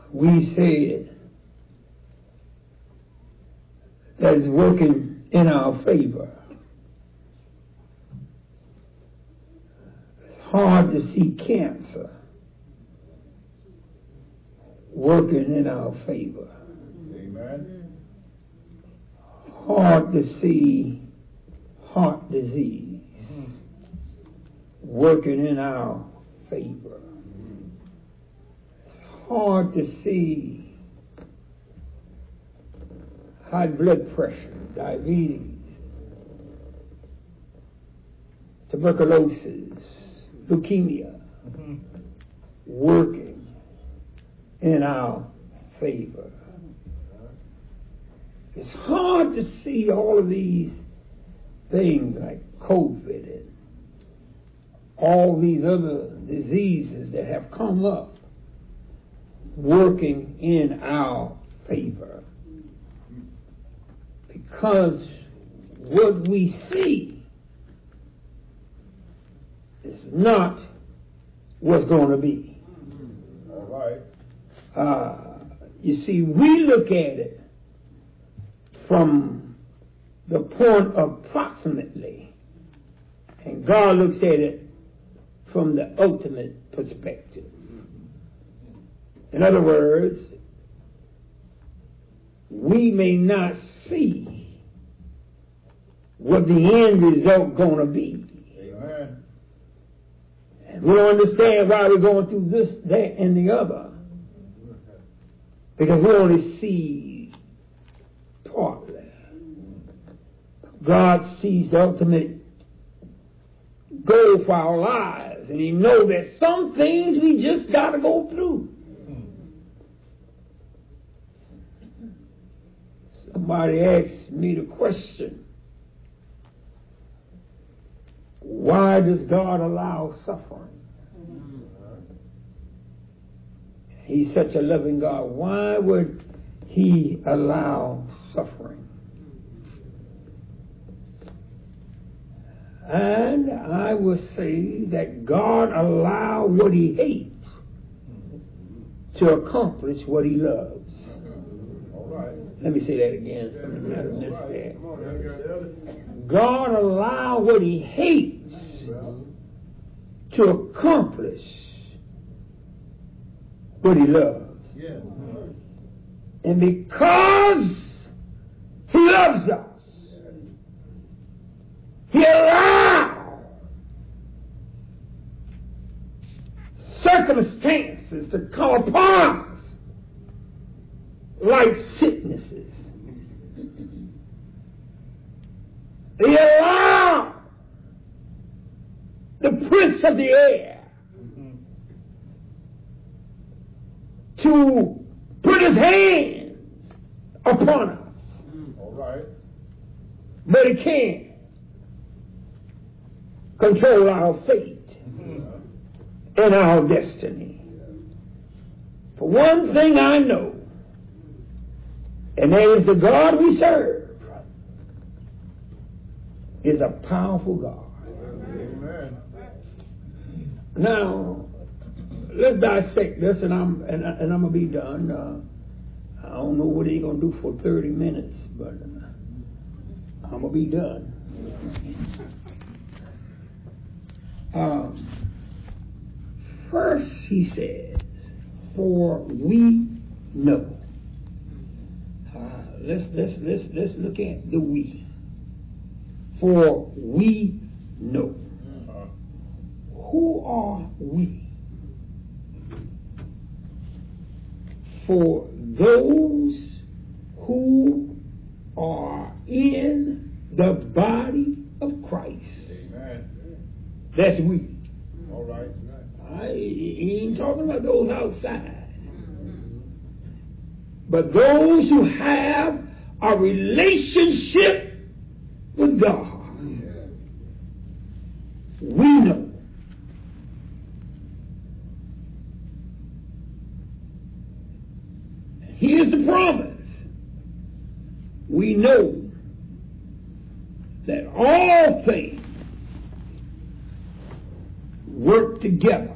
we said that is working in our favor. It's hard to see cancer working in our favor. Amen. Hard to see heart disease working in our favor. It's hard to see high blood pressure, diabetes, tuberculosis, leukemia working in our favor. It's hard to see all of these things like COVID and all these other diseases that have come up working in our favor. Because what we see is not what's going to be. All right. You see, we look at it from the point approximately, and God looks at it from the ultimate perspective. In other words, we may not see what the end result going to be. Amen. And we don't understand why we're going through this, that, and the other. Because we only see partly. God sees the ultimate goal for our lives, and He knows that some things we just got to go through. Somebody asked me the question, why does God allow suffering? He's such a loving God. Why would He allow suffering? And I will say that God allowed what He hates to accomplish what He loves. All right. Let me say that again. Somebody might have missed that. God allowed what He hates to accomplish what He loves. Yeah. And because He loves us, He allowed circumstances to come upon us like sicknesses. He allowed the prince of the air to put his hands upon us. All right. But He can't control our fate and our destiny. For one thing I know, and that is the God we serve is a powerful God. Amen. Now, let's dissect this, and I'm gonna be done. I don't know what He's gonna do for 30 minutes, but I'm gonna be done. First, He says, "For we know." Let's look at the we. For we know. Who are we? For those who are in the body of Christ. Amen. That's we. All right. He ain't talking about those outside. But those who have a relationship with God. We know. Here's the promise. We know that all things work together